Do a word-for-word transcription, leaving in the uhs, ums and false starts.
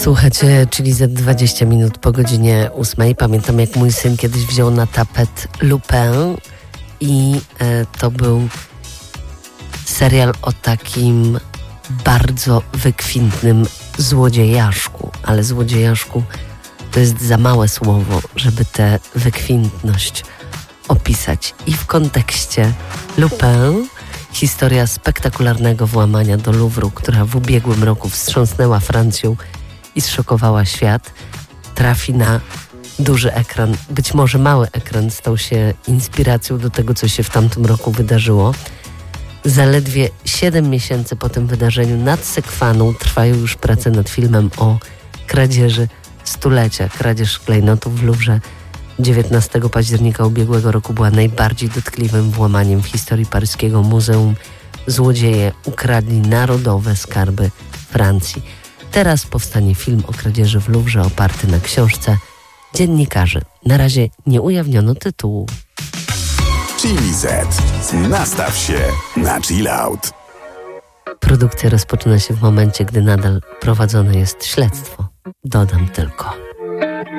Słuchajcie, czyli za dwadzieścia minut po godzinie ósmej. Pamiętam, jak mój syn kiedyś wziął na tapet Lupin i e, to był serial o takim bardzo wykwintnym złodziejaszku, ale złodziejaszku to jest za małe słowo, żeby tę wykwintność opisać. I w kontekście Lupin historia spektakularnego włamania do Louvru, która w ubiegłym roku wstrząsnęła Francją i zszokowała świat, trafi na duży ekran. Być może mały ekran stał się inspiracją do tego, co się w tamtym roku wydarzyło. Zaledwie siedem miesięcy po tym wydarzeniu nad Sekwaną trwają już prace nad filmem o kradzieży stulecia. Kradzież klejnotów w Louvrze dziewiętnastego października ubiegłego roku była najbardziej dotkliwym włamaniem w historii paryskiego muzeum. Złodzieje ukradli narodowe skarby Francji. Teraz powstanie film o kradzieży w Louvrze oparty na książce dziennikarzy. Na razie nie ujawniono tytułu. Chili Z. Nastaw się na chill out. Produkcja rozpoczyna się w momencie, gdy nadal prowadzone jest śledztwo. Dodam tylko.